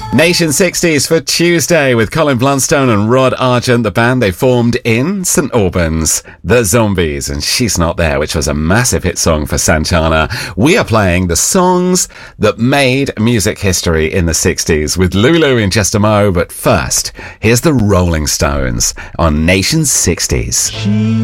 Nation 60s for Tuesday with Colin Blunstone and Rod Argent, the band they formed in St Albans, The Zombies, and She's Not There, which was a massive hit song for Santana. We are playing the songs that made music history in the 60s with Lulu in just a mo, but first, here's the Rolling Stones on Nation 60s.